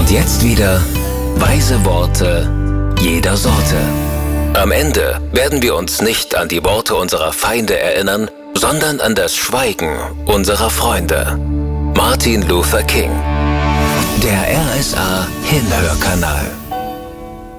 Und jetzt wieder weise Worte jeder Sorte. Am Ende werden wir uns nicht an die Worte unserer Feinde erinnern, sondern an das Schweigen unserer Freunde. Martin Luther King. Der RSA Hinhörkanal.